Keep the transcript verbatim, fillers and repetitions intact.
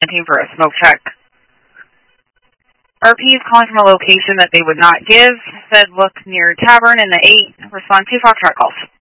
team for a smoke check. R P is calling from a location that they would not give. Said look near Tavern in the eight. Respond to Foxtrot Golf.